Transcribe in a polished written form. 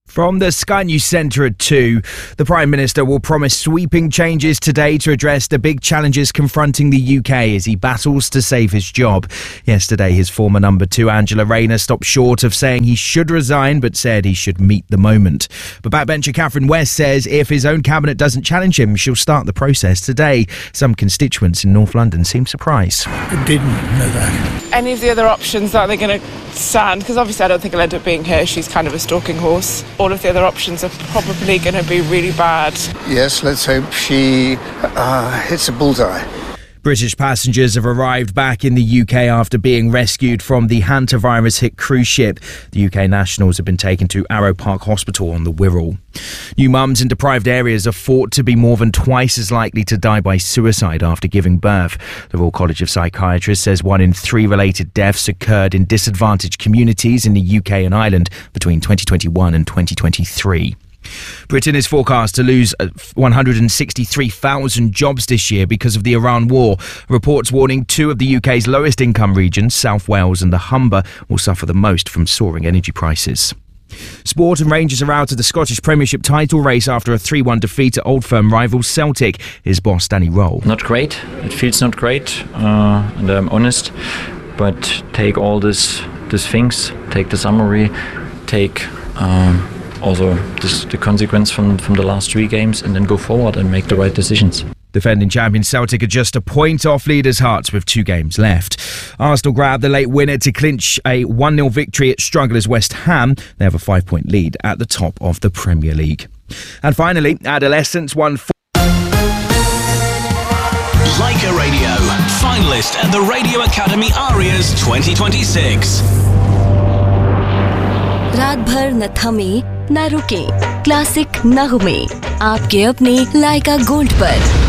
From the Sky News Centre at 2, the Prime Minister will promise sweeping changes today to address the big challenges confronting the UK as he battles to save his job. Yesterday, his former number 2, Angela Rayner, stopped short of saying he should resign, but said he should meet the moment. But backbencher Catherine West says if his own cabinet doesn't challenge him, she'll start the process today. Some constituents in North London seem surprised. I didn't know that. Any of the other options that they're going to stand, because obviously I don't think he'll end up being here. She's kind of a stalking horse. All of the other options are probably going to be really bad. Yes, let's hope she hits a bullseye. British passengers have arrived back in the UK after being rescued from the hantavirus-hit cruise ship. The UK nationals have been taken to Arrow Park Hospital on the Wirral. New mums in deprived areas are thought to be more than twice as likely to die by suicide after giving birth. The Royal College of Psychiatrists says 1 in 3 related deaths occurred in disadvantaged communities in the UK and Ireland between 2021 and 2023. Britain is forecast to lose 163,000 jobs this year because of the Iran war. Reports warning 2 of the UK's lowest income regions, South Wales and the Humber, will suffer the most from soaring energy prices. Sport, and Rangers are out of the Scottish Premiership title race after a 3-1 defeat at Old Firm rivals Celtic. Here's boss Danny Roll. Not great. It feels not great, and I'm honest. But take all these things, take the summary, take also the consequence from the last 3 games, and then go forward and make the right decisions. Defending champions Celtic are just a point off leaders' Hearts with 2 games left. Arsenal grabbed the late winner to clinch a 1-0 victory at strugglers West Ham. They have a 5-point lead at the top of the Premier League. And finally, Adolescents won 4. Leica Radio, finalist at the Radio Academy Arias 2026. रात भर न थमे न रुके, classic नगमे आपके अपने लाइका gold पर।